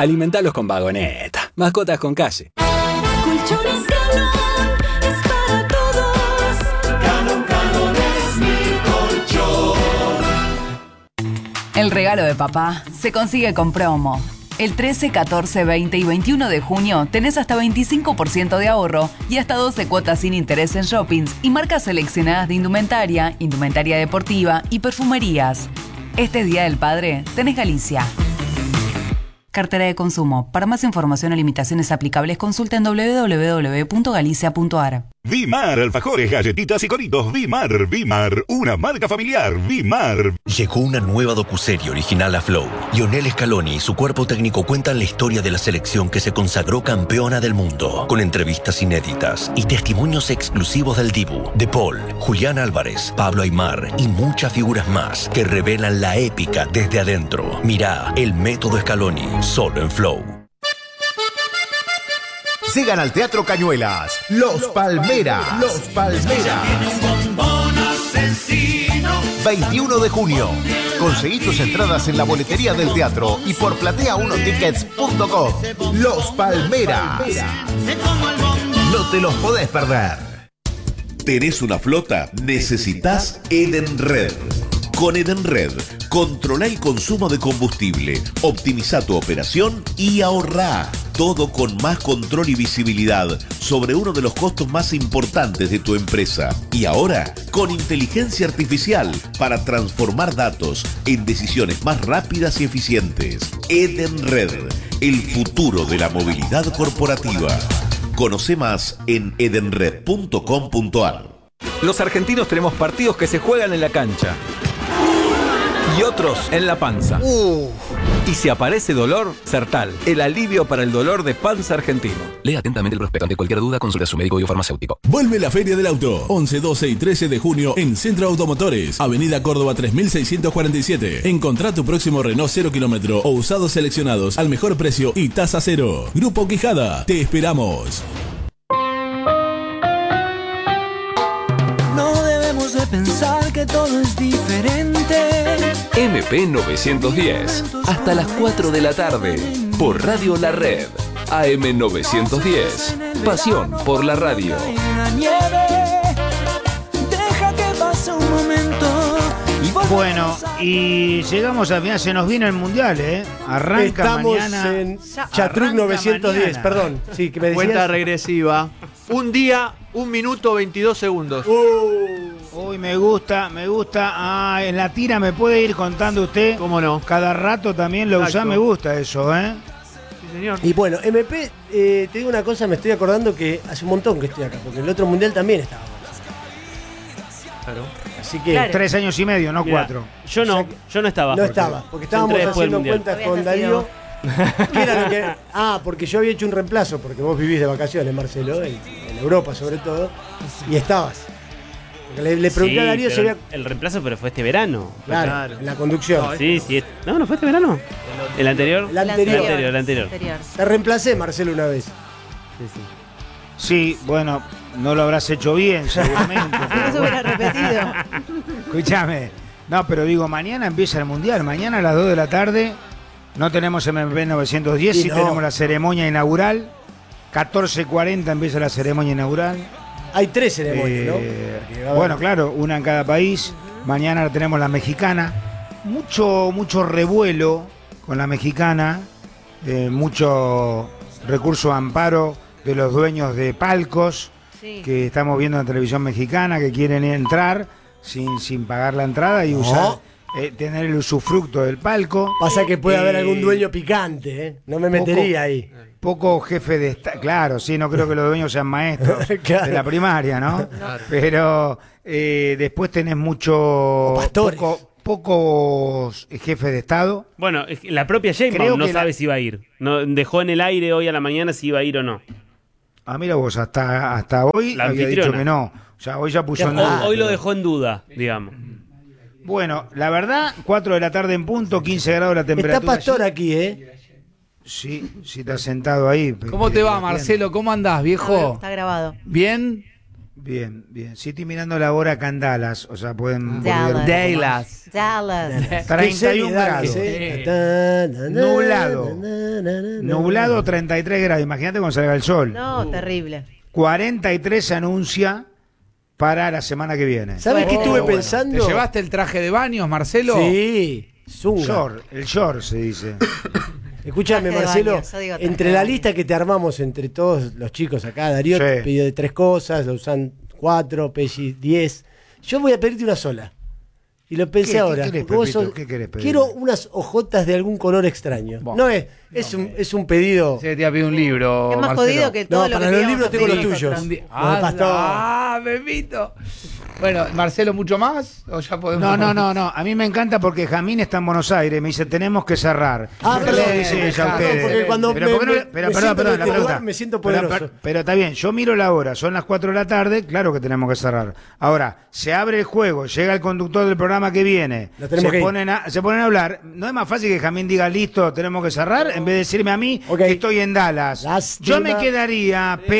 Alimentalos con Vagoneta. Mascotas con calle. Colchones Galón es para todos. Galón es mi colchón. El regalo de papá se consigue con promo. El 13, 14, 20 y 21 de junio tenés hasta 25% de ahorro y hasta 12 cuotas sin interés en shoppings y marcas seleccionadas de indumentaria, indumentaria deportiva y perfumerías. Este Día del Padre tenés Galicia. Cartera de consumo. Para más información o limitaciones aplicables, consulta en www.galicia.ar. Vimar, alfajores, galletitas y coritos. Vimar, una marca familiar. Vimar. Llegó una nueva docuserie original a Flow. Lionel Scaloni y su cuerpo técnico cuentan la historia de la selección que se consagró campeona del mundo, con entrevistas inéditas y testimonios exclusivos del Dibu, De Paul, Julián Álvarez, Pablo Aimar y muchas figuras más que revelan la épica desde adentro. Mirá El Método Scaloni, solo en Flow. Llegan al Teatro Cañuelas, Los Palmeras. Los Palmeras. 21 de junio. Conseguí tus entradas en la boletería del teatro y por platea1tickets.com. Los Palmeras. No te los podés perder. ¿Tenés una flota? Necesitas Edenred. Con Edenred, controla el consumo de combustible, optimiza tu operación y ahorrá. Todo con más control y visibilidad sobre uno de los costos más importantes de tu empresa. Y ahora, con inteligencia artificial para transformar datos en decisiones más rápidas y eficientes. Edenred, el futuro de la movilidad corporativa. Conoce más en edenred.com.ar. Los argentinos tenemos partidos que se juegan en la cancha y otros en la panza. Y si aparece dolor, Sertal, el alivio para el dolor de panza argentino. Lea atentamente el prospecto. Ante cualquier duda, consulte a su médico y farmacéutico. Vuelve la Feria del Auto, 11, 12 y 13 de junio en Centro Automotores, Avenida Córdoba 3647. Encontrá tu próximo Renault 0 kilómetro o usados seleccionados al mejor precio y tasa cero. Grupo Quijada, te esperamos. No debemos de pensar que todo es diferente. MP 910, hasta las 4 de la tarde, por Radio La Red. AM 910, pasión por la radio. Deja que pase un momento. Bueno, y llegamos al final, se nos viene el Mundial, ¿eh? Arranca Estamos mañana. en Chatruk 910, mañana. Perdón. Sí, que me decías. Cuenta regresiva. Un día, 1 minuto, 22 segundos. Uy, me gusta. Ah, en la tira me puede ir contando usted. ¿Cómo no? Cada rato también lo usa, me gusta eso, ¿eh? Sí, señor. Y bueno, MP, te digo una cosa, me estoy acordando que hace un montón que estoy acá, porque el otro Mundial también estaba. Claro. Así que... Claro. 3 años y medio, no 4. Yo no estaba. No estaba, porque estábamos haciendo cuentas con Darío. ¿Qué era lo que era? Porque yo había hecho un reemplazo, porque vos vivís de vacaciones, Marcelo, en Europa sobre todo, y estabas. Porque le pregunté a Darío si había... El reemplazo, pero fue este verano. Claro, en la conducción. Sí. No fue este verano. ¿El anterior? El anterior. El anterior. Te reemplacé, Marcelo, una vez. Sí, bueno, no lo habrás hecho bien, seguramente. No se hubiera repetido. Escúchame. No, pero digo, mañana empieza el Mundial. Mañana a las 2 de la tarde no tenemos MP 910, sí tenemos la ceremonia inaugural. 14:40 empieza la ceremonia inaugural. Hay 3 ceremonias, ¿no? Bueno, claro, una en cada país. Mañana tenemos la mexicana. Mucho revuelo con la mexicana. Mucho recurso a amparo de los dueños de palcos que estamos viendo en la televisión mexicana, que quieren entrar sin pagar la entrada y usar, tener el usufructo del palco. Pasa que puede haber algún dueño picante, ¿eh? No me metería ahí. Poco jefe de Estado, claro, sí, no creo que los dueños sean maestros Claro. de la primaria, ¿no? Claro. Pero después tenés pocos jefes de Estado. Bueno, la propia Sheinbaum no sabe si iba a ir. No, dejó en el aire hoy a la mañana si iba a ir o no. Ah, mira vos, hasta hoy la había dicho que no. O sea, hoy ya puso en duda. Hoy lo dejó en duda, digamos. Bueno, la verdad, 4 de la tarde en punto, 15 grados la temperatura. Está Pastor aquí, ¿eh? Sí, está sentado ahí. ¿Cómo te va, Marcelo? ¿Cómo andás, viejo? Está grabado. ¿Bien? Bien, bien. Sí, estoy mirando la hora acá en Dallas, o sea, pueden... Dallas. 31 grados. Nublado. Nublado, 33 grados. Imagínate cuando salga el sol. No, terrible. 43 se anuncia para la semana que viene. ¿Sabes qué estuve pensando? ¿Te llevaste el traje de baños, Marcelo? Sí, zunga. El short se dice. Escúchame, Marcelo, entre la lista que te armamos entre todos los chicos acá, Darío te pidió de 3 cosas, Lausanne 4, Pesci 10. Yo voy a pedirte una sola. Y lo pensé ahora. ¿Qué querés pedir? Quiero unas ojotas de algún color extraño. No es un pedido. Sí, te iba a pedir un libro. Es más jodido que todo lo que para los libros tengo los tuyos. Bebito. Bueno, Marcelo, ¿mucho más? ¿O ya podemos? No. A mí me encanta porque Jamín está en Buenos Aires. Me dice, tenemos que cerrar. Perdón, porque cuando perdón, la pregunta. Me siento poderoso. Pero está bien, yo miro la hora, son las 4 de la tarde, claro que tenemos que cerrar. Ahora, se abre el juego, llega el conductor del programa que viene, se ponen a hablar. ¿No es más fácil que Jamín diga, listo, tenemos que cerrar? En vez de decirme a mí que estoy en Dallas. Lástima. Yo me quedaría,